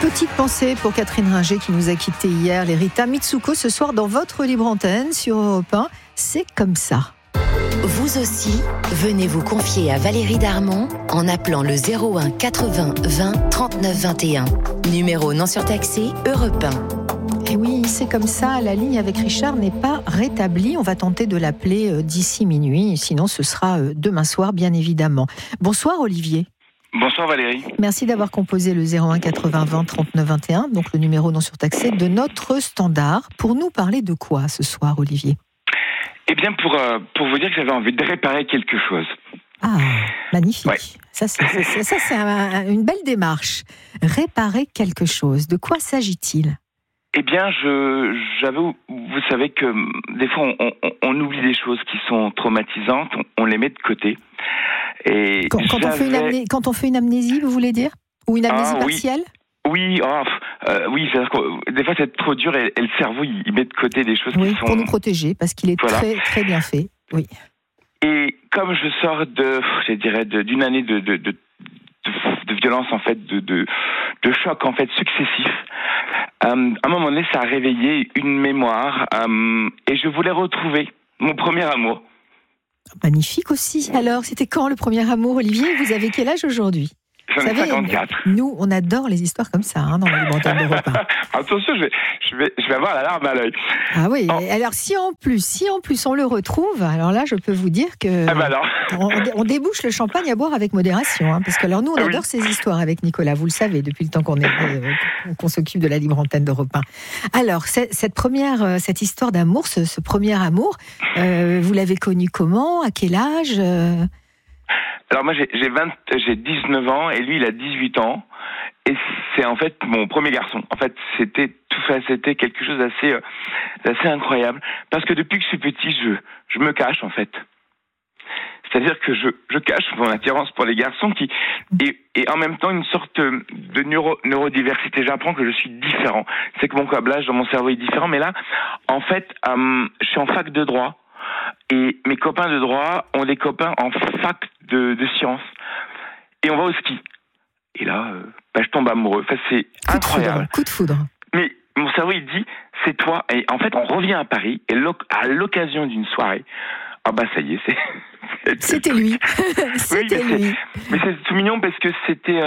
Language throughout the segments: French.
Petite pensée pour Catherine Ringer qui nous a quittés hier. Les Rita Mitsuko ce soir dans votre libre antenne sur Europe 1. C'est comme ça. Vous aussi, venez vous confier à Valérie Darmon en appelant le 01 80 20 39 21. Numéro non surtaxé Europe 1. Et oui, c'est comme ça. La ligne avec Richard n'est pas rétablie. On va tenter de l'appeler d'ici minuit. Sinon, ce sera demain soir, bien évidemment. Bonsoir Olivier. Bonsoir Valérie. Merci d'avoir composé le 01 80 20 39 21, donc le numéro non surtaxé de notre standard. Pour nous parler de quoi ce soir, Olivier ? Eh bien, pour vous dire que j'avais envie de réparer quelque chose. Ah, magnifique. Ouais. Ça, c'est une belle démarche. Réparer quelque chose. De quoi s'agit-il ? Eh bien, vous savez que des fois, on oublie des choses qui sont traumatisantes, on les met de côté. Et quand on fait une amnésie, vous voulez dire ? Ou une amnésie partielle ? Oui, oui, c'est-à-dire que des fois c'est trop dur et le cerveau il met de côté des choses qui sont... pour nous protéger, parce qu'il est très, très bien fait, oui. Et comme je sors d'une année de violence, en fait, de choc, en fait, successif, à un moment donné, ça a réveillé une mémoire, et je voulais retrouver mon premier amour. Magnifique aussi. Alors, c'était quand le premier amour, Olivier ? Vous avez quel âge aujourd'hui ? J'en ai 54. Nous, on adore les histoires comme ça, dans les montagnes de repas. Attention, je vais avoir la larme à l'œil. Ah oui, alors si en plus on le retrouve, alors là, je peux vous dire que on débouche le champagne à boire avec modération, parce que alors nous, on adore ces histoires avec Nicolas, vous le savez, depuis le temps qu'on s'occupe de la libre antenne d'Europe 1. Alors, cette histoire d'amour, ce premier amour, vous l'avez connu comment ? À quel âge ? Alors moi j'ai 19 ans et lui il a 18 ans et c'est en fait mon premier garçon. En fait c'était quelque chose d'assez incroyable parce que depuis que je suis petit je me cache en fait. C'est-à-dire que je cache mon attirance pour les garçons et en même temps une sorte de neurodiversité. J'apprends que je suis différent. C'est que mon câblage dans mon cerveau est différent, mais là en fait je suis en fac de droit. Et mes copains de droit ont des copains en fac de sciences. Et on va au ski. Et là, je tombe amoureux. Enfin, c'est incroyable. Coup de foudre. Mais mon cerveau, il dit, c'est toi. Et en fait, on revient à Paris. Et à l'occasion d'une soirée, ça y est, c'était lui. C'était lui. Mais c'est tout mignon parce que c'était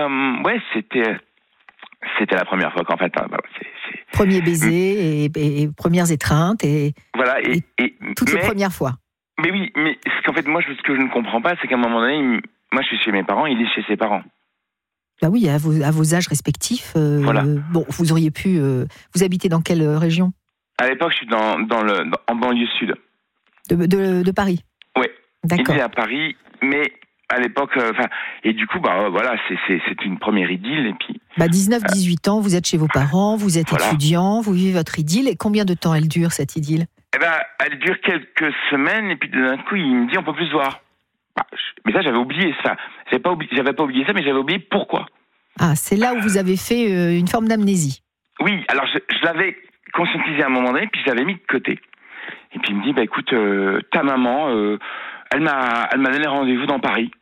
la première fois qu'en fait... Premier baiser et premières étreintes et toutes les premières fois. Mais oui, mais qu'en fait, moi, ce que je ne comprends pas, c'est qu'à un moment donné, moi, je suis chez mes parents, il est chez ses parents. Bah oui, à vos âges respectifs. Bon, vous auriez pu... vous habitez dans quelle région ? À l'époque, je suis en banlieue sud. De Paris ? Oui. D'accord. Il est à Paris, mais... à l'époque, et du coup, c'est une première idylle, et puis... 19-18 ans, vous êtes chez vos parents, vous êtes étudiant, vous vivez votre idylle, et combien de temps elle dure, cette idylle ? Elle dure quelques semaines, et puis d'un coup, il me dit, on peut plus se voir. Mais ça, j'avais oublié ça. J'avais pas oublié ça, mais j'avais oublié pourquoi. Ah, c'est là où vous avez fait une forme d'amnésie. Oui, alors je l'avais conscientisé à un moment donné, puis je l'avais mis de côté. Et puis il me dit, écoute, ta maman, elle m'a donné rendez-vous dans Paris.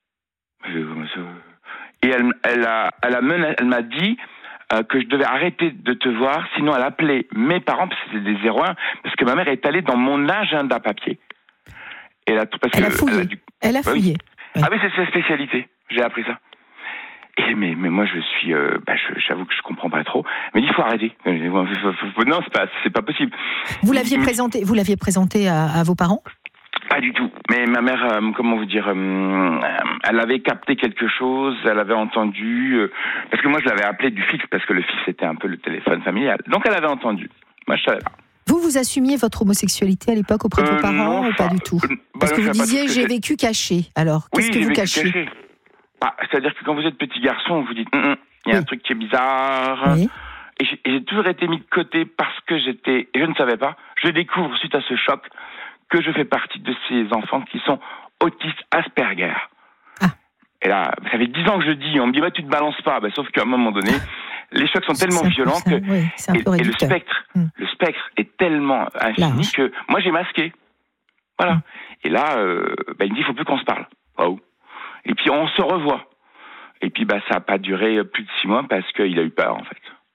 Et elle m'a dit que je devais arrêter de te voir, sinon elle appelait mes parents, parce que c'était des 01, parce que ma mère est allée dans mon agenda papier. Et elle a fouillé. Oui. Ah oui, c'est sa spécialité. J'ai appris ça. Et mais moi je suis, j'avoue que je comprends pas trop. Mais il faut arrêter. Non, c'est pas possible. Vous l'aviez présenté à vos parents ? Pas du tout. Mais ma mère, comment vous dire, elle avait capté quelque chose, elle avait entendu, parce que moi je l'avais appelé du fixe, parce que le fixe c'était un peu le téléphone familial. Donc elle avait entendu. Moi je savais pas. Vous assumiez votre homosexualité à l'époque auprès de vos parents ou pas du tout ? Parce que vous disiez j'ai vécu caché. Alors qu'est-ce que vous cachez ? C'est-à-dire que quand vous êtes petit garçon, vous dites il y a un truc qui est bizarre. Oui. Et j'ai toujours été mis de côté parce que et je ne savais pas. Je découvre suite à ce choc que je fais partie de ces enfants qui sont autistes Asperger. Ah. Et là, ça fait 10 ans que je dis, on me dit tu te balances pas, sauf qu'à un moment donné, les chocs sont tellement violents que et le spectre est tellement infini que moi j'ai masqué. Voilà. Et là, il me dit il faut plus qu'on se parle. Waouh. Et puis on se revoit. Et puis ça a pas duré plus de 6 mois parce qu'il a eu peur en fait.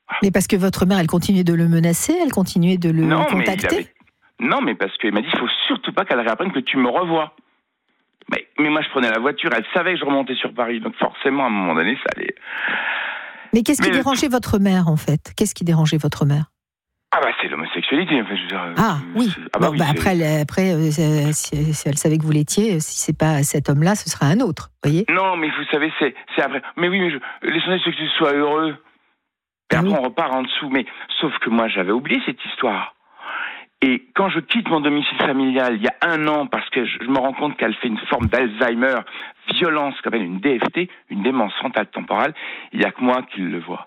Mais parce que votre mère, elle continuait de le menacer, elle continuait de le contacter. Non, mais parce qu'elle m'a dit, il faut surtout pas qu'elle réapprenne que tu me revois. Mais moi, je prenais la voiture, elle savait que je remontais sur Paris, donc forcément, à un moment donné, ça allait... Mais qu'est-ce qui dérangeait votre mère, en fait ? Qu'est-ce qui dérangeait votre mère ? C'est l'homosexualité. Enfin, je veux dire, oui. Après, si elle savait que vous l'étiez, si c'est pas cet homme-là, ce sera un autre, voyez ? Non, mais vous savez, c'est après. Mais oui, l'essentiel, c'est que tu sois heureux. Et après, on repart en dessous. Mais sauf que moi, j'avais oublié cette histoire. Et quand je quitte mon domicile familial, il y a 1 an, parce que je me rends compte qu'elle fait une forme d'Alzheimer, violence, qu'on appelle une DFT, une démence frontale temporale, il n'y a que moi qui le vois.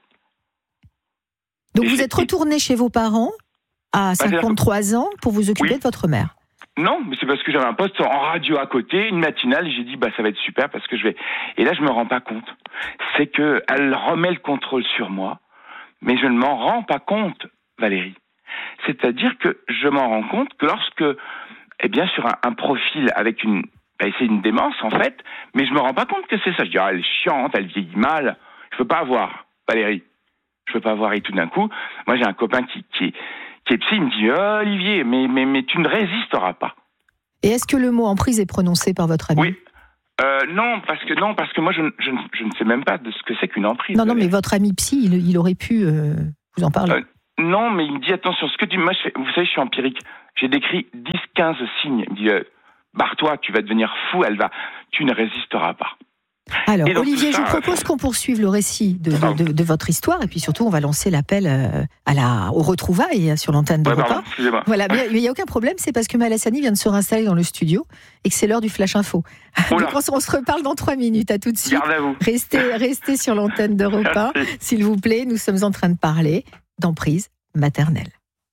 Donc vous êtes retourné chez vos parents à 53 ans pour vous occuper de votre mère ? Non, mais c'est parce que j'avais un poste en radio à côté, une matinale, et j'ai dit ça va être super parce que je vais... Et là, je me rends pas compte. C'est que elle remet le contrôle sur moi, mais je ne m'en rends pas compte, Valérie. C'est-à-dire que je m'en rends compte que lorsque, sur un profil avec c'est une démence en fait, mais je me rends pas compte que c'est ça. Je dis, elle est chiante, elle vieillit mal, je veux pas avoir, Valérie. Je veux pas avoir. Et tout d'un coup, moi j'ai un copain qui est psy, il me dit, Olivier, mais tu ne résisteras pas. Et est-ce que le mot emprise est prononcé par votre ami ? Oui. Non, parce que moi je ne sais même pas de ce que c'est qu'une emprise. Non, mais votre ami psy, il aurait pu vous en parler. Non, mais il me dit, attention, ce que tu... Moi, vous savez, je suis empirique. J'ai décrit 10-15 signes. Il me dit, barre-toi, tu vas devenir fou, tu ne résisteras pas. Alors, Olivier, je propose qu'on poursuive le récit de votre histoire, et puis surtout, on va lancer l'appel aux retrouvailles sur l'antenne de Europe 1. Excusez-moi. Voilà, mais il n'y a aucun problème, c'est parce que Malassani vient de se réinstaller dans le studio, et que c'est l'heure du Flash Info. Donc on se reparle dans 3 minutes, à tout de suite. Garde à vous. Restez sur l'antenne d'Europe 1, s'il vous plaît, nous sommes en train de parler d'emprise maternelle.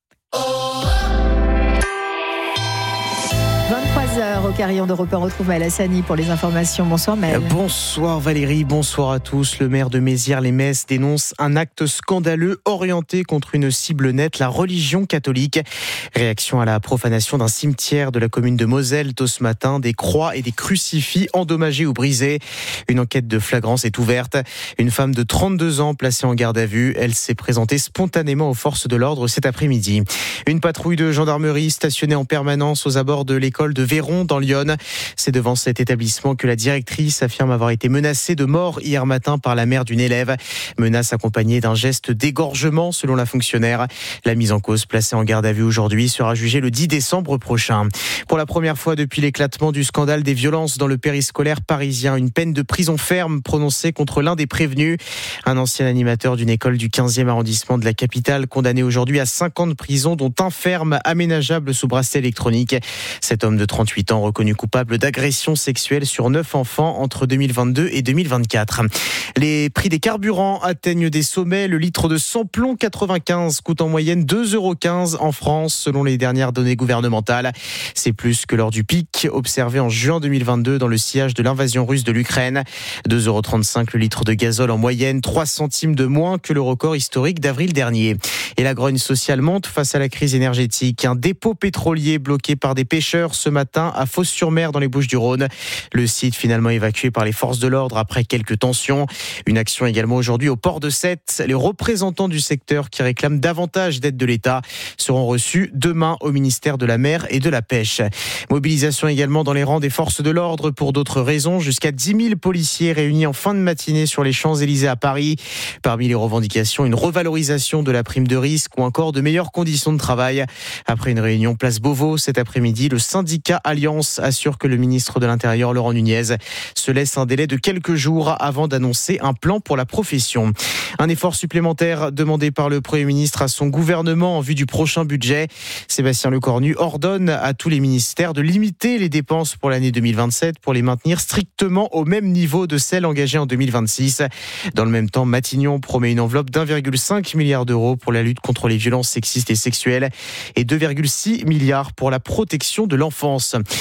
23h au carillon d'Europe 1, on retrouve Malassani pour les informations. Bonsoir Mel. Bonsoir Valérie, bonsoir à tous. Le maire de Mézières-les-Messes dénonce un acte scandaleux orienté contre une cible nette, la religion catholique. Réaction à la profanation d'un cimetière de la commune de Moselle tôt ce matin, des croix et des crucifix endommagés ou brisés. Une enquête de flagrance est ouverte. Une femme de 32 ans placée en garde à vue, elle s'est présentée spontanément aux forces de l'ordre cet après-midi. Une patrouille de gendarmerie stationnée en permanence aux abords de l'école de Véron dans l'Yonne. C'est devant cet établissement que la directrice affirme avoir été menacée de mort hier matin par la mère d'une élève. Menace accompagnée d'un geste d'égorgement selon la fonctionnaire. La mise en cause placée en garde à vue aujourd'hui sera jugée le 10 décembre prochain. Pour la première fois depuis l'éclatement du scandale des violences dans le périscolaire parisien, une peine de prison ferme prononcée contre l'un des prévenus. Un ancien animateur d'une école du 15e arrondissement de la capitale condamné aujourd'hui à 5 ans de prison dont un ferme aménageable sous bracelet électronique. Cet homme de 38 ans reconnu coupable d'agression sexuelle sur 9 enfants entre 2022 et 2024. Les prix des carburants atteignent des sommets. Le litre de samplon 95 coûte en moyenne 2,15 € en France selon les dernières données gouvernementales. C'est plus que lors du pic observé en juin 2022 dans le sillage de l'invasion russe de l'Ukraine. 2,35 € le litre de gazole en moyenne, 3 centimes de moins que le record historique d'avril dernier. Et la grogne sociale monte face à la crise énergétique. Un dépôt pétrolier bloqué par des pêcheurs ce matin à Fos-sur-Mer dans les Bouches-du-Rhône. Le site finalement évacué par les forces de l'ordre après quelques tensions. Une action également aujourd'hui au port de Sète. Les représentants du secteur qui réclament davantage d'aide de l'État seront reçus demain au ministère de la Mer et de la Pêche. Mobilisation également dans les rangs des forces de l'ordre pour d'autres raisons. Jusqu'à 10 000 policiers réunis en fin de matinée sur les Champs-Élysées à Paris. Parmi les revendications, une revalorisation de la prime de risque ou encore de meilleures conditions de travail. Après une réunion place Beauvau cet après-midi, le syndicat Alliance assure que le ministre de l'Intérieur, Laurent Nunez, se laisse un délai de quelques jours avant d'annoncer un plan pour la profession. Un effort supplémentaire demandé par le Premier ministre à son gouvernement en vue du prochain budget. Sébastien Lecornu ordonne à tous les ministères de limiter les dépenses pour l'année 2027 pour les maintenir strictement au même niveau de celles engagées en 2026. Dans le même temps, Matignon promet une enveloppe d'1,5 milliard d'euros pour la lutte contre les violences sexistes et sexuelles et 2,6 milliards pour la protection de l'enfance.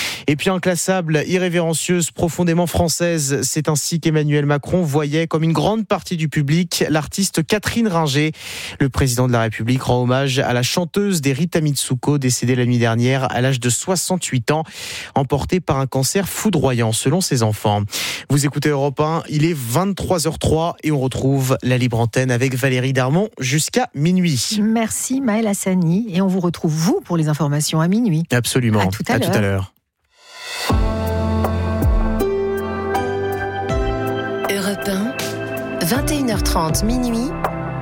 Et puis inclassable, irrévérencieuse, profondément française, c'est ainsi qu'Emmanuel Macron voyait, comme une grande partie du public, l'artiste Catherine Ringer. Le président de la République rend hommage à la chanteuse des Rita Mitsuko, décédée la nuit dernière à l'âge de 68 ans, emportée par un cancer foudroyant selon ses enfants. Vous écoutez Europe 1, il est 23h03 et on retrouve la libre antenne avec Valérie Darmon jusqu'à minuit. Merci Maël Hassani et on vous retrouve vous pour les informations à minuit. Absolument, à tout à l'heure. Europe 1, 21h30 minuit.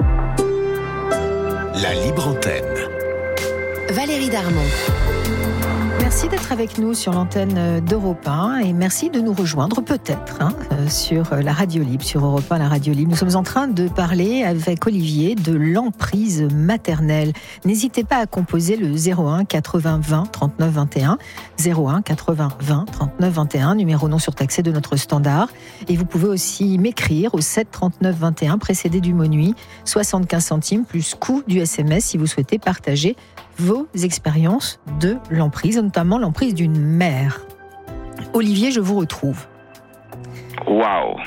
La libre antenne. Valérie Darmon. Merci d'être avec nous sur l'antenne d'Europe 1 et merci de nous rejoindre peut-être sur la radio libre, sur Europe 1, la radio libre. Nous sommes en train de parler avec Olivier de l'emprise maternelle. N'hésitez pas à composer le 01 80 20 39 21, 01 80 20 39 21, numéro non surtaxé de notre standard. Et vous pouvez aussi m'écrire au 7 39 21, précédé du mot nuit, 75 centimes plus coût du SMS si vous souhaitez partager vos expériences de l'emprise, notamment l'emprise d'une mère. Olivier, je vous retrouve. Waouh.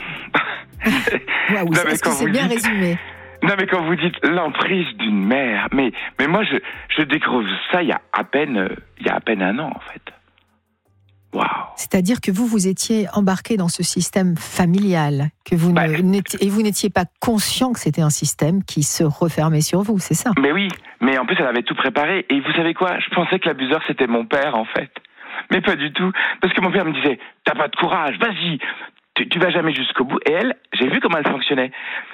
Waouh, est-ce que c'est bien résumé? Non, mais quand vous dites l'emprise d'une mère, mais moi je découvre ça il y a à peine un an en fait. Waouh. C'est-à-dire que vous étiez embarqué dans ce système familial, que vous n'étiez pas conscient que c'était un système qui se refermait sur vous, c'est ça? Mais oui, mais en plus elle avait tout préparé. Et vous savez quoi? Je pensais que l'abuseur c'était mon père en fait. Mais pas du tout. Parce que mon père me disait, t'as pas de courage, vas-y, tu vas jamais jusqu'au bout. Et elle, j'ai vu comment elle fonctionnait.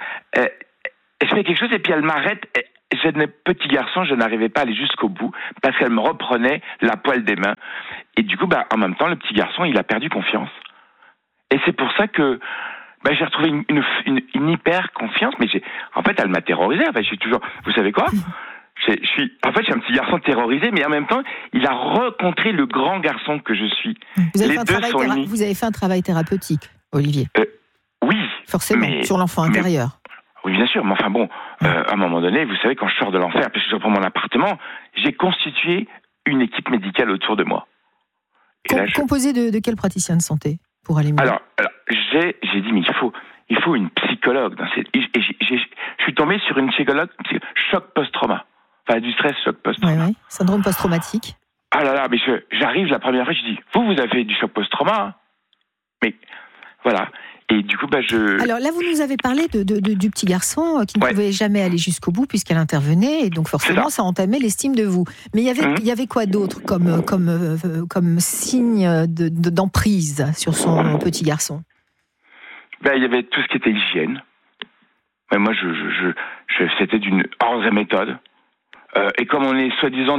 Je fais quelque chose et puis elle m'arrête. J'étais petit garçon, je n'arrivais pas à aller jusqu'au bout parce qu'elle me reprenait la poêle des mains. Et du coup, en même temps, le petit garçon, il a perdu confiance. Et c'est pour ça que j'ai retrouvé une hyper confiance. Mais en fait, elle m'a terrorisé. Enfin, je suis toujours. Vous savez quoi? Je suis un petit garçon terrorisé, mais en même temps, il a rencontré le grand garçon que je suis. Vous avez fait un travail thérapeutique, Olivier. Oui. Forcément, sur l'enfant intérieur. Oui, bien sûr, mais enfin bon, à un moment donné, vous savez, quand je sors de l'enfer, parce que je reprends mon appartement, j'ai constitué une équipe médicale autour de moi. Composée de quel praticien de santé pour aller mieux? Alors, j'ai dit, mais il faut une psychologue. Je suis tombé sur une psychologue, choc post-trauma. Enfin, du stress, choc post-trauma. Oui. Syndrome post-traumatique. Ah là là, mais j'arrive la première fois, je dis, vous avez du choc post-trauma? Mais, voilà. Et du coup, Alors là, vous nous avez parlé du petit garçon qui ne pouvait jamais aller jusqu'au bout puisqu'elle intervenait, et donc forcément, ça entamait l'estime de vous. Mais il y avait quoi d'autre comme signe d'emprise sur son petit garçon? Il y avait tout ce qui était hygiène. Mais moi, c'était d'une hors méthode. Et comme on est soi-disant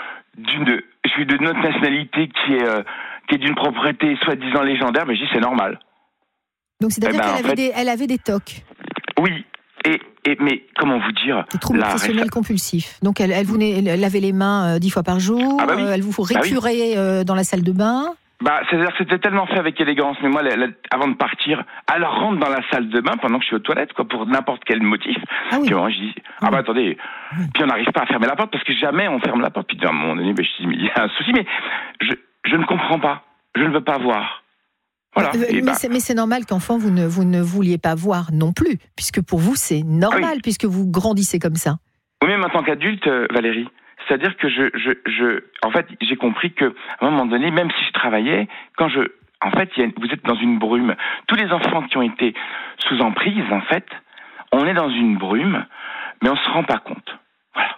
je suis d'une autre nationalité qui est d'une propriété soi-disant légendaire, mais je dis c'est normal. Donc c'est-à-dire qu'elle avait des TOC. Oui, mais comment vous dire? Des troubles obsessionnels compulsifs. Donc elle lavait les mains 10 fois par jour, elle vous récurait dans la salle de bain. C'est-à-dire que c'était tellement fait avec élégance, mais moi, avant de partir, elle rentre dans la salle de bain pendant que je suis aux toilettes, pour n'importe quel motif. Ah oui. Puis moi, je dis, attendez, puis on n'arrive pas à fermer la porte, parce que jamais on ferme la porte. Puis à un moment donné, je dis, mais il y a un souci, mais je ne comprends pas, je ne veux pas voir. Voilà. Mais c'est normal qu'enfant, vous ne vouliez pas voir non plus, puisque pour vous, c'est normal, puisque vous grandissez comme ça. Oui, même en tant qu'adulte, Valérie. C'est-à-dire que en fait, j'ai compris que, à un moment donné, même si je travaillais, vous êtes dans une brume. Tous les enfants qui ont été sous emprise, en fait, on est dans une brume, mais on se rend pas compte. Voilà.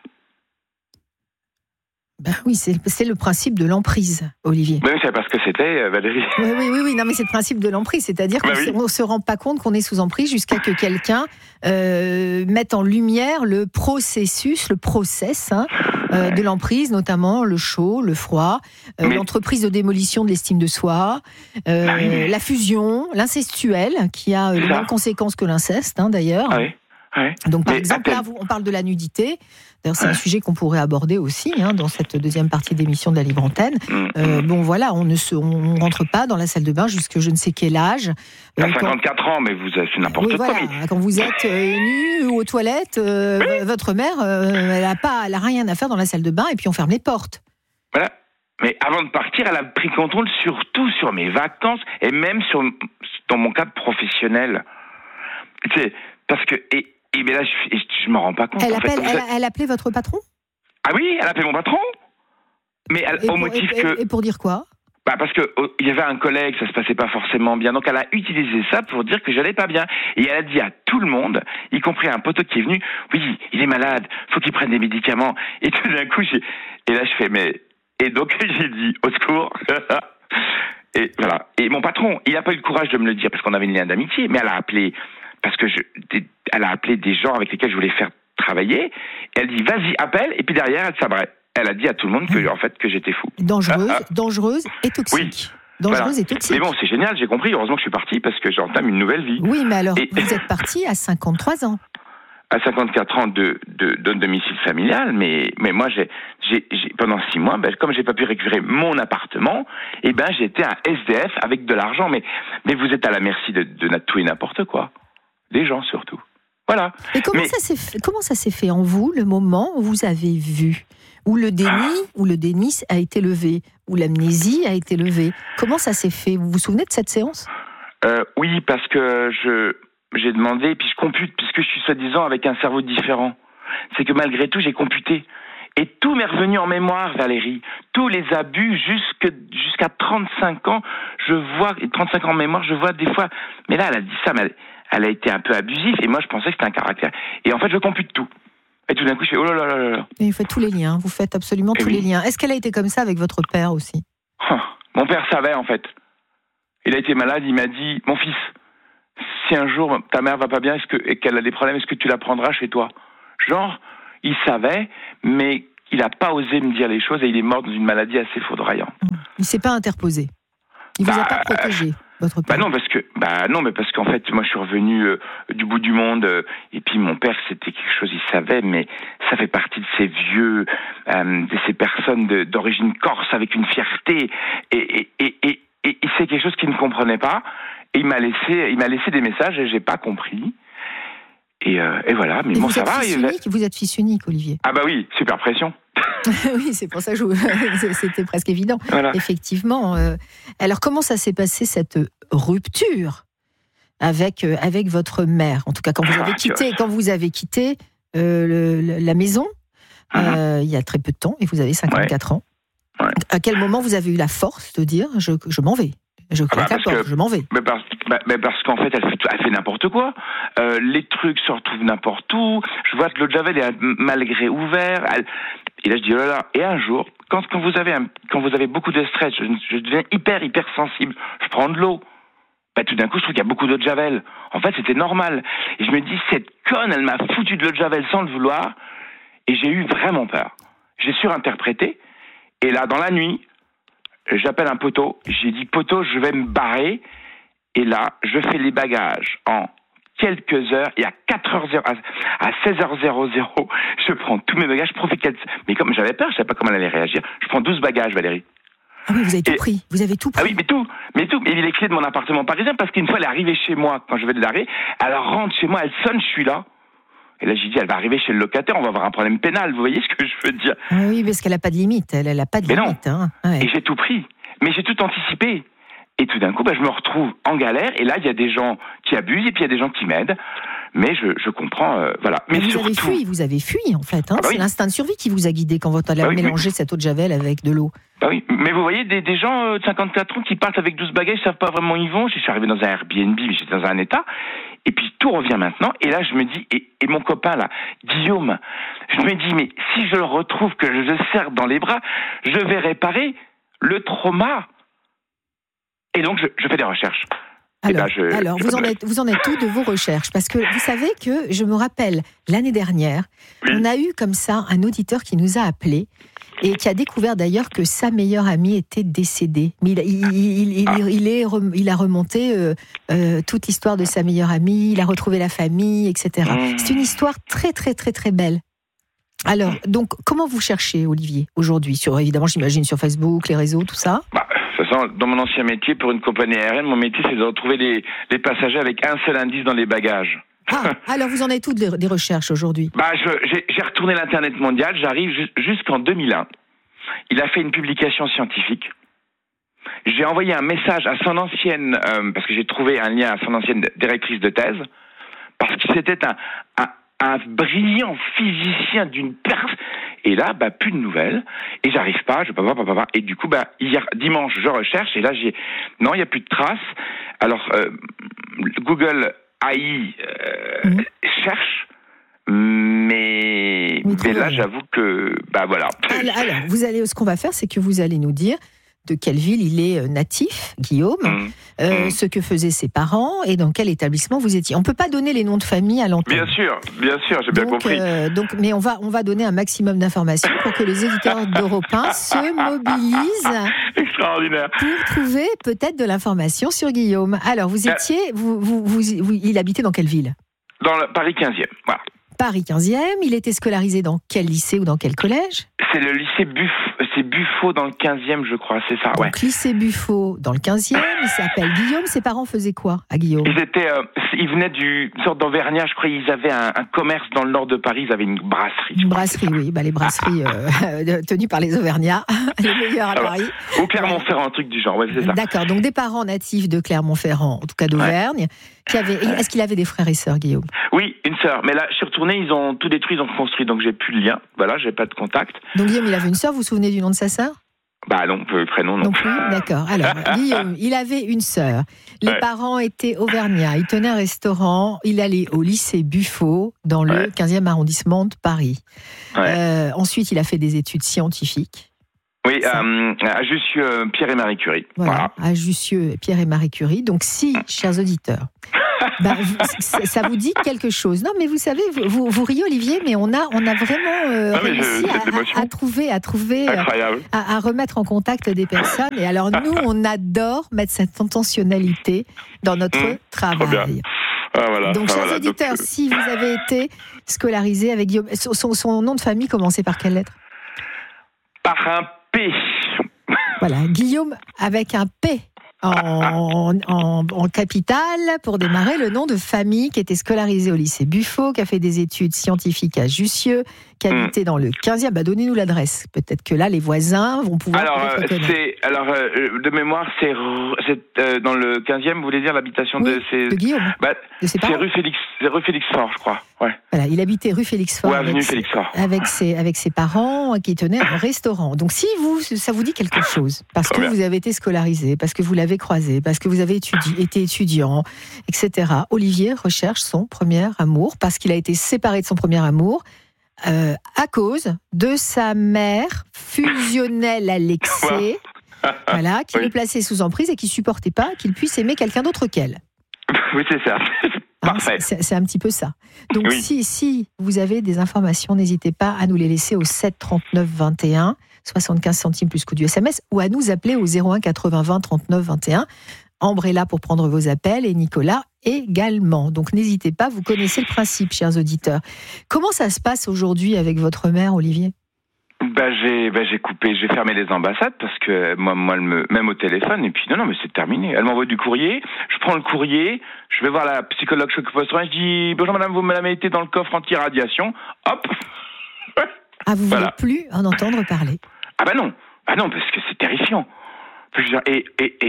Oui, c'est le principe de l'emprise, Olivier. Oui, c'est parce que c'était, Valérie. Oui, non, mais c'est le principe de l'emprise, c'est-à-dire qu'on ne se rend pas compte qu'on est sous emprise jusqu'à que quelqu'un mette en lumière le process de l'emprise, notamment le chaud, le froid, l'entreprise de démolition de l'estime de soi, la fusion, l'incestuel, qui a les mêmes conséquences que l'inceste, d'ailleurs. Donc, par exemple, là, on parle de la nudité. D'ailleurs, c'est un sujet qu'on pourrait aborder aussi dans cette deuxième partie d'émission de la Libre Antenne. On ne rentre pas dans la salle de bain jusqu'à je ne sais quel âge. À 54 ans, mais c'est n'importe quoi. Quand vous êtes nu ou aux toilettes, votre mère, elle a rien à faire dans la salle de bain, et puis on ferme les portes. Voilà. Mais avant de partir, elle a pris contrôle surtout sur mes vacances et même dans mon cadre professionnel. Tu sais, parce que mais là, je m'en rends pas compte. Elle appelait votre patron ? Ah oui, elle appelait mon patron. Mais au motif que. Et pour dire quoi ? Parce que il y avait un collègue, ça se passait pas forcément bien. Donc elle a utilisé ça pour dire que j'allais pas bien. Et elle a dit à tout le monde, y compris un poteau qui est venu, oui, il est malade, faut qu'il prenne des médicaments. Et tout d'un coup, et là je fais mais. Et donc j'ai dit au secours. Et voilà. Et mon patron, il a pas eu le courage de me le dire parce qu'on avait une lien d'amitié, mais elle a appelé elle a appelé des gens avec lesquels je voulais faire travailler. Et elle dit vas-y appelle. Et puis derrière elle sabrait. Elle a dit à tout le monde que j'étais fou. Dangereuse et toxique. Oui. Dangereuse et toxique. Mais bon, c'est génial, j'ai compris. Heureusement que je suis parti parce que j'entame une nouvelle vie. Oui, mais alors, vous êtes parti à 53 ans. À 54 ans de domicile familial, mais moi, j'ai pendant 6 mois, comme j'ai pas pu récupérer mon appartement, j'étais un SDF avec de l'argent. Mais vous êtes à la merci de tout et n'importe quoi. Des gens surtout. Voilà. Et comment ça s'est fait en vous, le moment où vous avez vu ? Où le déni a été levé, où l'amnésie a été levée. Comment ça s'est fait ? Vous vous souvenez de cette séance ? Oui, parce que j'ai demandé, et puis je compute, puisque je suis soi-disant avec un cerveau différent. C'est que malgré tout, j'ai computé. Et tout m'est revenu en mémoire, Valérie. Tous les abus jusqu'à 35 ans, je vois, et 35 ans en mémoire, je vois des fois... Mais là, elle a dit ça, mais elle a été un peu abusive, et moi, je pensais que c'était un caractère. Et en fait, je compute tout. Et tout d'un coup, je fais oh là là là là. Et vous faites tous les liens, vous faites absolument tous les liens. Est-ce qu'elle a été comme ça avec votre père aussi ? Mon père savait en fait. Il a été malade, il m'a dit mon fils, si un jour ta mère va pas bien et qu'elle a des problèmes, est-ce que tu la prendras chez toi ? Genre, il savait, mais il n'a pas osé me dire les choses et il est mort dans une maladie assez foudroyante. Il s'est pas interposé. Il vous a pas protégé. Votre père. Mais parce qu'en fait, moi, je suis revenu du bout du monde, et puis mon père, c'était quelque chose, il savait, mais ça fait partie de ces vieux, de ces personnes d'origine corse avec une fierté, et c'est quelque chose qu'il ne comprenait pas, et il m'a laissé des messages et j'ai pas compris. Et voilà, mais bon, ça va. Vous êtes fils unique, Olivier. Ah bah oui, super pression. Oui, c'est pour ça que c'était presque évident. Voilà. Effectivement. Alors, comment ça s'est passé cette rupture avec votre mère ? En tout cas, quand vous avez quitté la maison, il y a très peu de temps, et vous avez 54 ans. Ouais. À quel moment vous avez eu la force de dire je m'en vais ? Je claque la porte, je m'en vais. Parce qu'en fait, elle fait n'importe quoi. Les trucs se retrouvent n'importe où. Je vois que l'eau de Javel est malgré ouvert. Et là, je dis, oh là là. Et un jour, quand vous avez beaucoup de stress, je deviens hyper sensible. Je prends de l'eau. Tout d'un coup, je trouve qu'il y a beaucoup d'eau de Javel. En fait, c'était normal. Et je me dis, cette conne, elle m'a foutu de l'eau de Javel sans le vouloir. Et j'ai eu vraiment peur. J'ai surinterprété. Et là, dans la nuit, j'appelle un poteau, j'ai dit poteau, je vais me barrer, et là, je fais les bagages en quelques heures, et à 16h00, je prends tous mes bagages, mais comme j'avais peur, je savais pas comment elle allait réagir, je prends 12 bagages, Valérie. Ah oui, vous avez tout pris, vous avez tout pris. Ah oui, mais tout, et les clés de mon appartement parisien, parce qu'une fois, elle est arrivée chez moi, quand je vais de l'arrêt, elle rentre chez moi, elle sonne, je suis là. Et là, j'ai dit, elle va arriver chez le locataire, on va avoir un problème pénal, vous voyez ce que je veux dire ? Oui, parce qu'elle n'a pas de limite, elle n'a pas de limite. Non. Ouais. Et j'ai tout pris, mais j'ai tout anticipé. Et tout d'un coup, je me retrouve en galère, et là, il y a des gens qui abusent, et puis il y a des gens qui m'aident, mais je comprends, voilà. Mais vous avez fui, en fait, c'est l'instinct de survie qui vous a guidé quand vous avez mélangé cette eau de Javel avec de l'eau. Oui, mais vous voyez, des gens de 54 ans qui partent avec 12 bagages, ils ne savent pas vraiment où ils vont. Je suis arrivé dans un Airbnb, j'étais dans un état, et puis tout revient maintenant, et là je me dis, et mon copain là, Guillaume, je me dis, mais si je le retrouve, que je le serre dans les bras, je vais réparer le trauma. Et donc je fais des recherches. Alors, vous en êtes où de vos recherches ? Parce que vous savez que, je me rappelle, l'année dernière, on a eu comme ça un auditeur qui nous a appelés et qui a découvert d'ailleurs que sa meilleure amie était décédée. Mais il a remonté toute l'histoire de sa meilleure amie, il a retrouvé la famille, etc. C'est une histoire très, très, très, très belle. Alors, donc, comment vous cherchez, Olivier, aujourd'hui ? Évidemment, j'imagine sur Facebook, les réseaux, tout ça ? De toute façon, dans mon ancien métier, pour une compagnie aérienne, mon métier, c'est de retrouver les passagers avec un seul indice dans les bagages. Alors vous en êtes où des recherches aujourd'hui ? J'ai retourné l'Internet mondial, j'arrive jusqu'en 2001. il a fait une publication scientifique. J'ai envoyé un message à son ancienne, parce que j'ai trouvé un lien à son ancienne directrice de thèse, parce que c'était un brillant physicien d'une perf. Et là, plus de nouvelles. Et j'arrive pas, je peux pas. Et du coup, hier, dimanche, je recherche, et là, non, il n'y a plus de traces. Alors, Google AI cherche, mais là, j'avoue que, voilà. Alors, ce qu'on va faire, c'est que vous allez nous dire de quelle ville il est natif, Guillaume, ce que faisaient ses parents et dans quel établissement vous étiez. On ne peut pas donner les noms de famille à l'antenne. Bien sûr, j'ai bien compris. Mais on va donner un maximum d'informations pour que les éditeurs d'Europe 1 se mobilisent. Extraordinaire. Pour trouver peut-être de l'information sur Guillaume. Alors, vous étiez, il habitait dans quelle ville ? Dans le Paris 15e, voilà. Paris 15e, il était scolarisé dans quel lycée ou dans quel collège ? C'est le lycée Buffo dans le 15e, je crois, c'est ça, ouais. Donc, lycée Buffo dans le 15e, il s'appelle Guillaume. Ses parents faisaient quoi à Guillaume ? Ils venaient d'une sorte d'Auvergnat, je crois, ils avaient un commerce dans le nord de Paris, ils avaient une brasserie. Une brasserie, oui, les brasseries tenues par les Auvergnats, les meilleures à Paris. Ou Clermont-Ferrand, un truc du genre, ouais, c'est ça. D'accord, donc des parents natifs de Clermont-Ferrand, en tout cas d'Auvergne. Est-ce qu'il avait des frères et sœurs, Guillaume ? Oui, une sœur, mais là, je suis retourné, ils ont tout détruit, ils ont construit, donc j'ai plus de lien, voilà, j'ai pas de contact. Donc Guillaume, il avait une sœur, vous vous souvenez du nom de sa sœur ? Non, prénom non. Non plus, d'accord. Alors, Guillaume, il avait une sœur. Les parents étaient auvergnats. Il tenait un restaurant. Il allait au lycée Buffo, dans le 15e arrondissement de Paris. Ensuite, il a fait des études scientifiques. Oui, à Jussieu, Pierre et Marie Curie. Voilà. À Jussieu, Pierre et Marie Curie. Donc, si, chers auditeurs, ça vous dit quelque chose. Non, mais vous savez, vous riez, Olivier, mais on a vraiment réussi à trouver, à remettre en contact des personnes. Et alors, nous, on adore mettre cette intentionnalité dans notre travail. Voilà, donc, chers auditeurs, si vous avez été scolarisé avec Guillaume, son nom de famille commençait par quelle lettre ? Par un P. Voilà, Guillaume avec un P. En capitale, pour démarrer, le nom de famille qui était scolarisé au lycée Buffo, qui a fait des études scientifiques à Jussieu, qui habitait dans le 15e. Donnez-nous l'adresse. Peut-être que là, les voisins vont pouvoir reconnaître. De mémoire, c'est dans le 15e, vous voulez dire l'habitation de Guillaume, de ses parents. C'est rue Félix Faure, je crois. Ouais. Voilà, il habitait rue Félix Faure. Avenue Félix Faure. Avec ses parents qui tenaient un restaurant. Donc, si ça vous dit quelque chose, parce que vous avez été scolarisé, parce que vous l'avez croisé, parce que vous avez été étudiant, etc. Olivier recherche son premier amour, parce qu'il a été séparé de son premier amour à cause de sa mère fusionnelle Alexée, qui le plaçait sous emprise et qui supportait pas qu'il puisse aimer quelqu'un d'autre qu'elle. Oui, c'est ça. Parfait. C'est un petit peu ça. Donc, si vous avez des informations, n'hésitez pas à nous les laisser au 7 39 21, 75 centimes plus coût du SMS, ou à nous appeler au 01 80 20 39 21. Ambre est là pour prendre vos appels et Nicolas également. Donc, n'hésitez pas, vous connaissez le principe, chers auditeurs. Comment ça se passe aujourd'hui avec votre mère, Olivier ? J'ai coupé, j'ai fermé les ambassades parce que moi même au téléphone, et puis non, mais c'est terminé. Elle m'envoie du courrier, je prends le courrier, je vais voir la psychologue post-traumatique, je dis bonjour madame, vous me la mettez dans le coffre anti-radiation, hop. Vous voulez plus en entendre parler ? Non, parce que c'est terrifiant. Et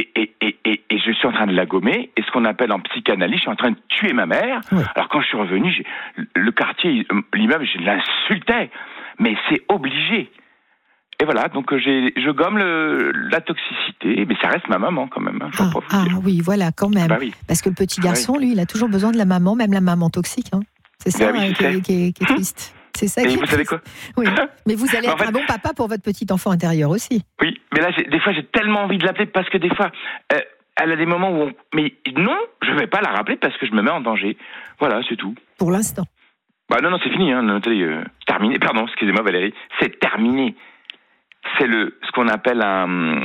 je suis en train de la gommer, et ce qu'on appelle en psychanalyse, je suis en train de tuer ma mère. Oui. Alors quand je suis revenu, le quartier, l'immeuble, je l'insultais, mais c'est obligé. Et voilà, donc je gomme la toxicité, mais ça reste ma maman quand même. Oui, voilà, quand même. Oui. Parce que le petit garçon, lui, il a toujours besoin de la maman, même la maman toxique. Hein. C'est ça qui est triste. C'est ça qui est vous savez quoi ? Oui, mais vous allez être un bon papa pour votre petit enfant intérieur aussi. Oui, mais là, des fois, j'ai tellement envie de l'appeler parce que des fois, elle a des moments où mais non, je ne vais pas la rappeler parce que je me mets en danger. Voilà, c'est tout. Pour l'instant. Non, c'est fini. Terminé. Pardon, excusez-moi Valérie. C'est terminé. C'est ce qu'on appelle un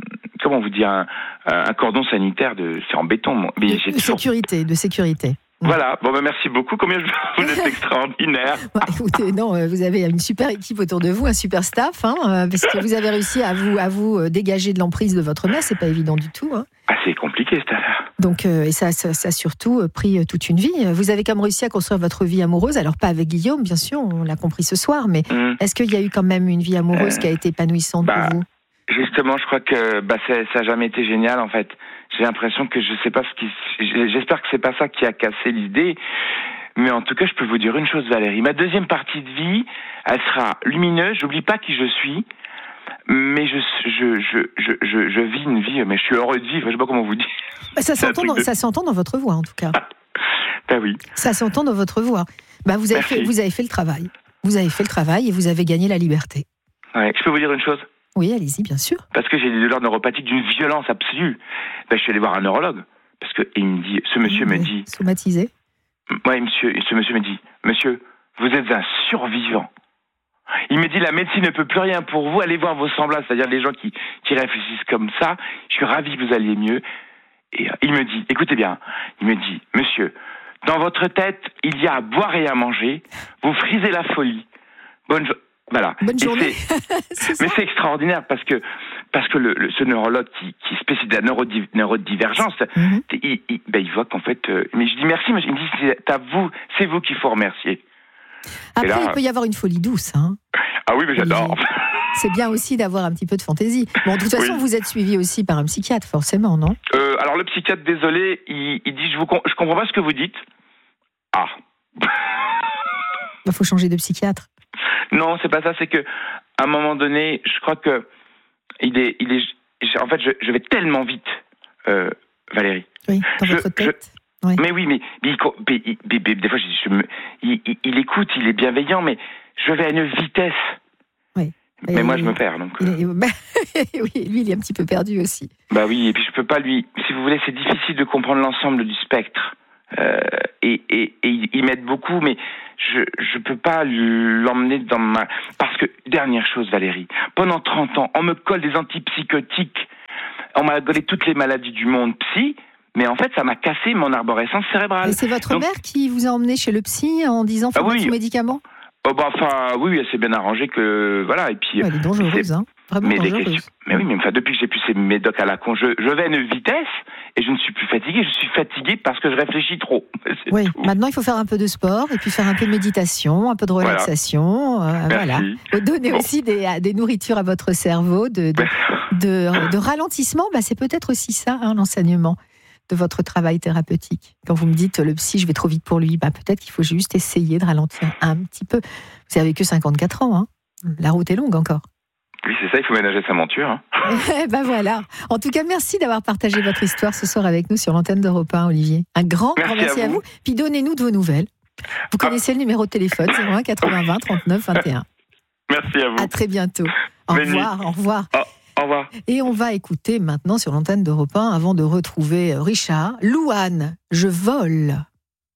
cordon sanitaire c'est en béton. Mais de sécurité. Voilà, merci beaucoup. Vous êtes extraordinaire. Écoutez, vous avez une super équipe autour de vous, un super staff, parce que vous avez réussi à vous dégager de l'emprise de votre mère, c'est pas évident du tout. C'est compliqué cette affaire. Donc, et ça a surtout pris toute une vie. Vous avez quand même réussi à construire votre vie amoureuse, alors pas avec Guillaume, bien sûr, on l'a compris ce soir, mais est-ce qu'il y a eu quand même une vie amoureuse qui a été épanouissante pour vous ? Justement, je crois que ça n'a jamais été génial, en fait. J'ai l'impression que j'espère que c'est pas ça qui a cassé l'idée. Mais en tout cas, je peux vous dire une chose, Valérie. Ma deuxième partie de vie, elle sera lumineuse. J'oublie pas qui je suis. Mais je vis une vie, mais je suis heureux de vivre. Je sais pas comment vous dire. Ça s'entend dans votre voix, en tout cas. Ben oui. Ça s'entend dans votre voix. Vous avez fait le travail. Vous avez fait le travail et vous avez gagné la liberté. Ouais. Je peux vous dire une chose ? Oui, allez-y, bien sûr. Parce que j'ai des douleurs neuropathiques d'une violence absolue. Je suis allé voir un neurologue. Parce que il me dit, ce monsieur me dit. Somatisé. Oui, ce monsieur me dit, monsieur, vous êtes un survivant. Il me dit, la médecine ne peut plus rien pour vous, allez voir vos semblables, c'est-à-dire les gens qui réfléchissent comme ça, je suis ravi que vous alliez mieux. Et il me dit, écoutez bien, il me dit, monsieur, dans votre tête, il y a à boire et à manger, vous frisez la folie. Voilà. Bonne journée. Mais c'est extraordinaire parce que ce neurologue qui est spécialiste de la neurodivergence, il voit qu'en fait, mais je dis merci, mais il me dit c'est vous qu'il faut remercier. Après, il peut y avoir une folie douce. Hein. Ah oui, mais j'adore. C'est bien aussi d'avoir un petit peu de fantaisie. Bon, de toute façon, vous êtes suivi aussi par un psychiatre, forcément, non ? Alors le psychiatre, désolé, il dit je comprends pas ce que vous dites. Ah. Il faut changer de psychiatre. Non, c'est pas ça. C'est que à un moment donné, je crois que en fait, je vais tellement vite, Valérie. Oui, dans votre tête. Oui. Mais oui, mais des fois, il écoute, il est bienveillant, mais je vais à une vitesse. Oui. Mais moi, je me perds. Donc. Oui, lui, il est un petit peu perdu aussi. Bah oui, et puis je peux pas lui. Si vous voulez, c'est difficile de comprendre l'ensemble du spectre. Et il m'aide beaucoup, mais je peux pas l'emmener dans ma... Parce que, dernière chose, Valérie, pendant 30 ans, on me colle des antipsychotiques, on m'a collé toutes les maladies du monde psy, mais en fait, ça m'a cassé mon arborescence cérébrale. Et c'est votre mère qui vous a emmené chez le psy en disant faut mettre sous médicaments ? Oui, elle s'est bien arrangée que... Voilà, et puis... Elle est dangereuse, hein. Vraiment dangereuse. Mais oui, mais depuis que j'ai plus ces médocs à la con, je vais à une vitesse et je ne suis plus fatigué. Je suis fatigué parce que je réfléchis trop. Oui, tout. Maintenant il faut faire un peu de sport et puis faire un peu de méditation, un peu de relaxation. Voilà. Donner aussi des nourritures à votre cerveau, de ralentissement. C'est peut-être aussi ça, l'enseignement de votre travail thérapeutique. Quand vous me dites le psy, je vais trop vite pour lui, peut-être qu'il faut juste essayer de ralentir un petit peu. Vous n'avez que 54 ans, hein. La route est longue encore. Oui, c'est ça, il faut ménager sa monture. Hein. Voilà. En tout cas, merci d'avoir partagé votre histoire ce soir avec nous sur l'antenne d'Europe 1, Olivier. Un grand merci à vous. Puis donnez-nous de vos nouvelles. Vous connaissez le numéro de téléphone, 01 80 20 39 21. Merci à vous. À très bientôt. Au revoir. Au revoir. Et on va écouter maintenant sur l'antenne d'Europe 1, avant de retrouver Richard, Louane, je vole.